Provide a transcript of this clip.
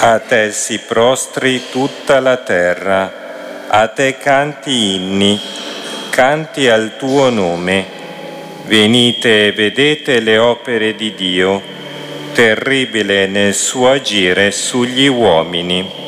A te si prostri tutta la terra, a te canti inni, canti al tuo nome. Venite e vedete le opere di Dio, terribile nel suo agire sugli uomini.